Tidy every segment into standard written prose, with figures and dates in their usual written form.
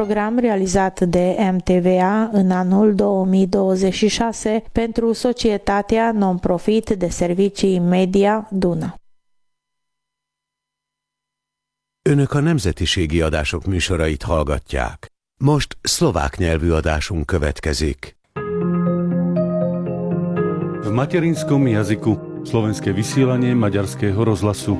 program realizat de MTVA în anul 2026 pentru Societatea Non-Profit de Servicii Media Duna. Önök a nemzetiségi adások műsorait hallgatják. Most szlovák nyelvű adásunk következik. V materinskom jazyku slovenské vysielanie Maďarského rozhlasu.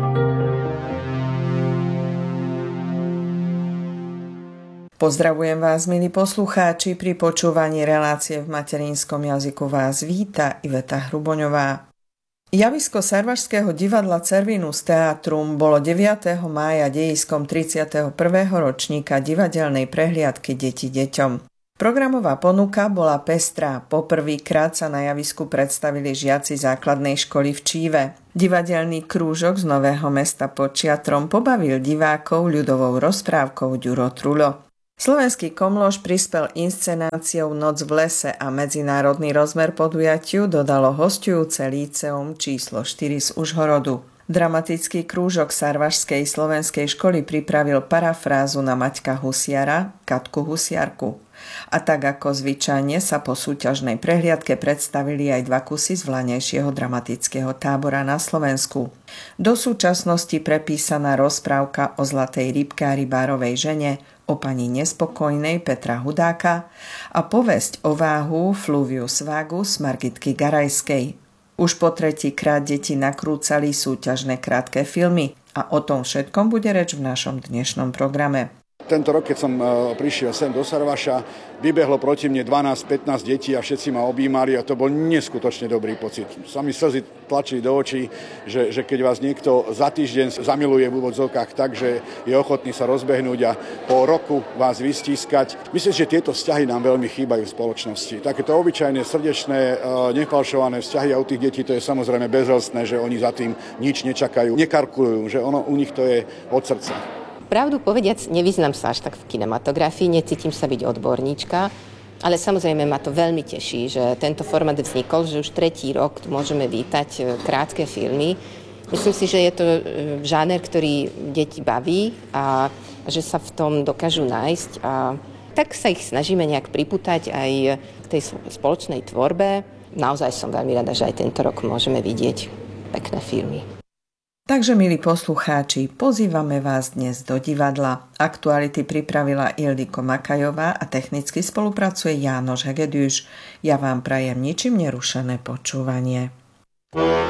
Pozdravujem vás, milí poslucháči, pri počúvaní relácie v materinskom jazyku vás víta Iveta Hruboňová. Javisko Sarvašského divadla Cervinus Theatrum bolo 9. mája dejiskom 31. ročníka divadelnej prehliadky Deti deťom. Programová ponuka bola pestrá. Poprvýkrát sa na javisku predstavili žiaci základnej školy v Číve. Divadelný krúžok z Nového Mesta pod Čiatrom pobavil divákov ľudovou rozprávkou Ďuro Trulo. Slovenský Komloš prispel inscenáciou Noc v lese a medzinárodný rozmer podujatiu dodalo hosťujúce líceum číslo 4 z Užhorodu. Dramatický krúžok Sarvašskej slovenskej školy pripravil parafrázu na Maťka Husiara, Katku Husiarku. A tak ako zvyčajne sa po súťažnej prehliadke predstavili aj dva kusy z vlanejšieho dramatického tábora na Slovensku. Do súčasnosti prepísaná rozprávka o zlatej rybke a rybárovej žene, o pani nespokojnej Petra Hudáka a povesť o váhu Fluvius Vagus Margitky Garajskej. Už po tretíkrát deti nakrúcali súťažné krátke filmy a o tom všetkom bude reč v našom dnešnom programe. Tento rok, keď som prišiel sem do Sarvaša, vybehlo proti mne 12-15 detí a všetci ma objímali a to bol neskutočne dobrý pocit. Sa mi slzy tlačili do očí, že keď vás niekto za týždeň zamiluje v úvodzovkách tak, že je ochotný sa rozbehnúť a po roku vás vystískať. Myslím, že tieto vzťahy nám veľmi chýbajú v spoločnosti. Takéto obyčajné, srdečné, nefalšované vzťahy a u tých detí to je samozrejme bezhlstné, že oni za tým nič nečakajú, nekalkulujú, že u nich to je od srdca. Pravdu povediac, nevyznám sa až tak v kinematografii, necítim sa byť odborníčka, ale samozrejme ma to veľmi teší, že tento formát vznikol, že už tretí rok tu môžeme vítať krátke filmy. Myslím si, že je to žáner, ktorý deti baví a že sa v tom dokážu nájsť a tak sa ich snažíme nejak pripútať aj k tej spoločnej tvorbe. Naozaj som veľmi rada, že aj tento rok môžeme vidieť pekné filmy. Takže, milí poslucháči, pozývame vás dnes do divadla. Aktuality pripravila Ildiko Makajová a technicky spolupracuje Jánoš Hegedűs. Ja vám prajem ničím nerušené počúvanie.